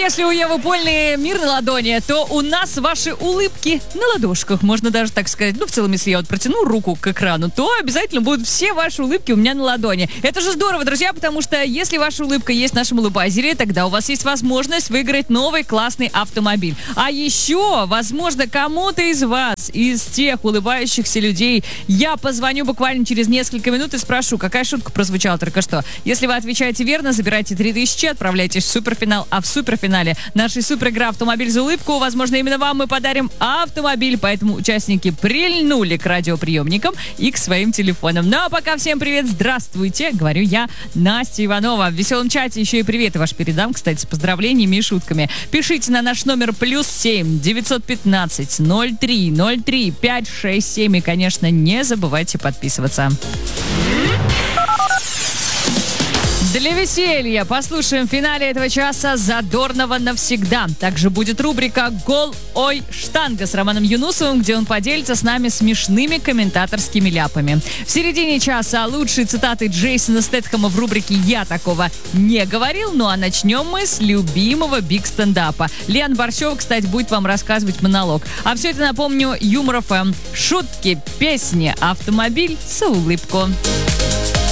если у Евы Польный мир на ладони, то у нас ваши улыбки на ладошках. Можно даже так сказать. В целом, если я вот протяну руку к экрану, то обязательно будут все ваши улыбки у меня на ладони. Это же здорово, друзья, потому что если ваша улыбка есть в нашем улыбайзере, тогда у вас есть возможность выиграть новый классный автомобиль. А еще, возможно, кому-то из вас, из тех улыбающихся людей, я позвоню буквально через несколько минут и спрошу, какая шутка прозвучала только что. Если вы отвечаете верно, забирайте 3000, отправляйтесь в суперфинал. А в суперфинале нашей суперигры «Автомобиль за улыбку», возможно, именно вам мы подарим автомобиль. Поэтому участники прильнули к радиоприемникам и к своим телефонам. Ну а пока всем привет, здравствуйте, говорю я, Настя Иванова. В веселом чате еще и приветы ваши передам, кстати, с поздравлениями и шутками. Пишите на наш номер +7 915 03 03 567 и, конечно, не забывайте подписываться. Для веселья послушаем в финале этого часа «Задорнова навсегда». Также будет рубрика «Гол, ой, штанга» с Романом Юнусовым, где он поделится с нами смешными комментаторскими ляпами. В середине часа лучшие цитаты Джейсона Стэтхэма в рубрике «Я такого не говорил». Ну а начнем мы с любимого биг-стендапа. Лена Борщева, кстати, будет вам рассказывать монолог. А все это, напомню, Юмор ФМ. Шутки, песни, автомобиль за улыбку.